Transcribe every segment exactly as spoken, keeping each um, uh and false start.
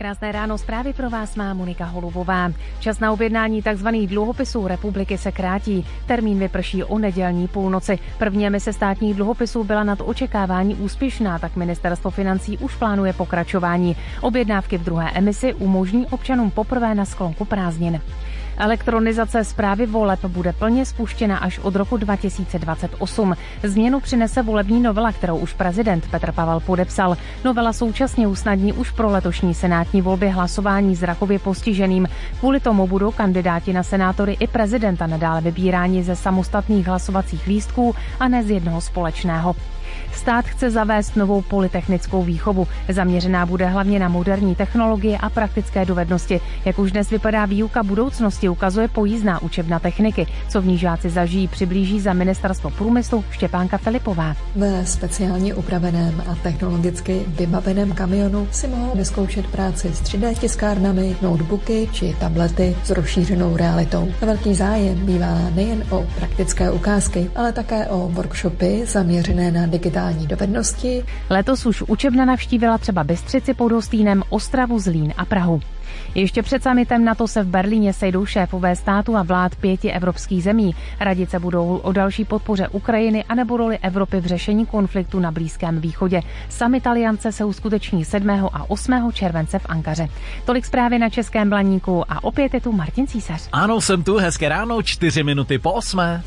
Krásné ráno, zprávy pro vás má Monika Holubová. Čas na objednání tzv. Dluhopisů republiky se krátí. Termín vyprší o nedělní půlnoci. První emise státních dluhopisů byla nad očekávání úspěšná, tak ministerstvo financí už plánuje pokračování. Objednávky v druhé emisi umožní občanům poprvé na sklonku prázdnin. Elektronizace správy voleb bude plně spuštěna až od roku dva tisíce dvacet osm. Změnu přinese volební novela, kterou už prezident Petr Pavel podepsal. Novela současně usnadní už pro letošní senátní volby hlasování zrakově postiženým. Kvůli tomu budou kandidáti na senátory i prezidenta nadále vybíráni ze samostatných hlasovacích lístků a ne z jednoho společného. Stát chce zavést novou polytechnickou výchovu. Zaměřená bude hlavně na moderní technologie a praktické dovednosti. Jak už dnes vypadá výuka budoucnosti, ukazuje pojízdná učebna techniky. Co v ní žáci zažijí, přiblíží za ministerstvo průmyslu Štěpánka Filipová. Ve speciálně upraveném a technologicky vybaveném kamionu si mohou vyzkoušet práci s tři dé tiskárnami, notebooky či tablety s rozšířenou realitou. Velký zájem bývá nejen o praktické ukázky, ale také o workshopy zaměřené na digitální dovednosti. Letos už učebna navštívila třeba Bystřici pod Hostýnem, Ostravu, Zlín a Prahu. Ještě před summitem NATO se v Berlíně sejdou šéfové států a vlád pěti evropských zemí. Radit se budou o další podpoře Ukrajiny anebo roli Evropy v řešení konfliktu na Blízkém východě. Summit Aliance se uskuteční sedmého a osmého července v Ankaře. Tolik zprávy na Českém Blaníku a opět je tu Martin Císař. Ano, jsem tu, hezké ráno, čtyři minuty po osmé.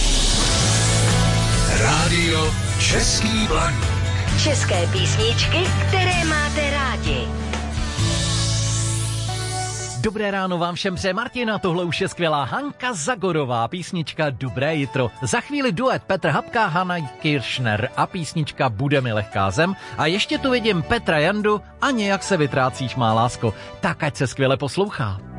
Rádio Český Blaník. České písničky, které máte rádi. Dobré ráno vám všem přeje Martina, tohle už je skvělá Hanka Zagorová, písnička Dobré jitro. Za chvíli duet Petr Habka, Hana Kiršner a písnička Bude mi lehká zem. A ještě tu vidím Petra Jandu a Nějak se vytrácíš má lásko. Tak ať se skvěle poslouchá.